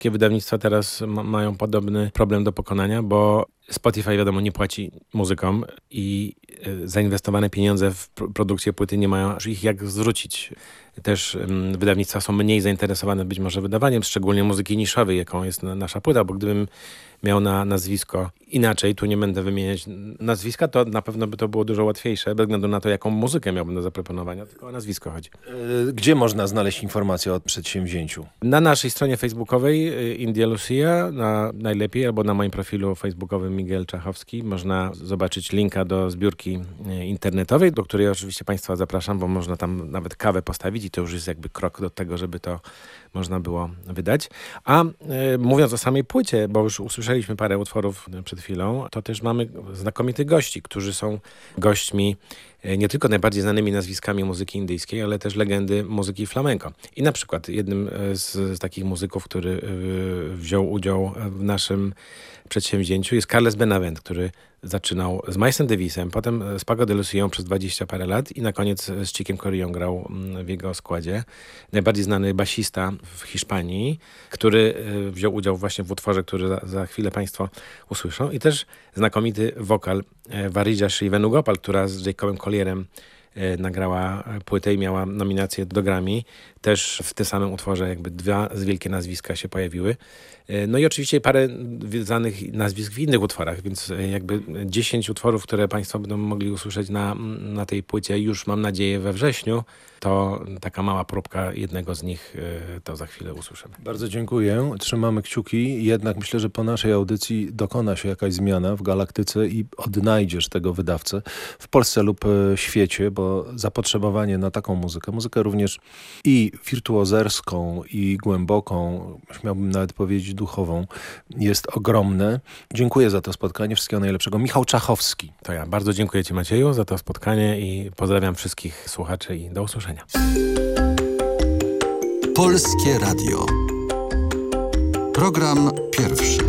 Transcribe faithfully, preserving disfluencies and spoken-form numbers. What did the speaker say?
Wszystkie wydawnictwa teraz ma- mają podobny problem do pokonania, bo Spotify, wiadomo, nie płaci muzykom i y, zainwestowane pieniądze w pr- produkcję płyty nie mają ich jak zwrócić. Też ym, wydawnictwa są mniej zainteresowane być może wydawaniem, szczególnie muzyki niszowej, jaką jest na, nasza płyta, bo gdybym miał na nazwisko inaczej, tu nie będę wymieniać nazwiska, to na pewno by to było dużo łatwiejsze, bez względu na to, jaką muzykę miałbym do zaproponowania, tylko o nazwisko chodzi. E, Gdzie można znaleźć informacje o przedsięwzięciu? Na naszej stronie facebookowej y, India Lucia, na, najlepiej, albo na moim profilu facebookowym Miguel Czachowski, można zobaczyć linka do zbiórki y, internetowej, do której oczywiście Państwa zapraszam, bo można tam nawet kawę postawić i to już jest jakby krok do tego, żeby to można było wydać. A y, mówiąc o samej płycie, bo już usłyszeliśmy parę utworów przed chwilą, to też mamy znakomitych gości, którzy są gośćmi y, nie tylko najbardziej znanymi nazwiskami muzyki indyjskiej, ale też legendy muzyki flamenco. I na przykład jednym y, z, z takich muzyków, który y, wziął udział w naszym przedsięwzięciu jest Carles Benavent, który zaczynał z Milesem Davisem, potem z Paco de Lucią przez dwadzieścia parę lat i na koniec z Chickiem Coreą grał mm, w jego składzie. Najbardziej znany basista w Hiszpanii, który y, wziął udział właśnie w utworze, który za, za chwilę Państwo usłyszą. I też znakomity wokal y, Varija Sri Venugopal, która z Jacobem Collierem y, nagrała płytę i miała nominację do Grammy. Też w tym samym utworze jakby dwa z wielkie nazwiska się pojawiły. No i oczywiście parę znanych nazwisk w innych utworach, więc jakby dziesięć utworów, które Państwo będą mogli usłyszeć na, na tej płycie już mam nadzieję we wrześniu, to taka mała próbka jednego z nich to za chwilę usłyszymy. Bardzo dziękuję. Trzymamy kciuki. Jednak myślę, że po naszej audycji dokona się jakaś zmiana w galaktyce i odnajdziesz tego wydawcę w Polsce lub świecie, bo zapotrzebowanie na taką muzykę, muzykę również i wirtuozerską, i głęboką, śmiałbym nawet powiedzieć duchową, jest ogromne. Dziękuję za to spotkanie. Wszystkiego najlepszego. Michał Czachowski. To ja bardzo dziękuję Ci, Macieju, za to spotkanie i pozdrawiam wszystkich słuchaczy i do usłyszenia. Polskie Radio. Program pierwszy.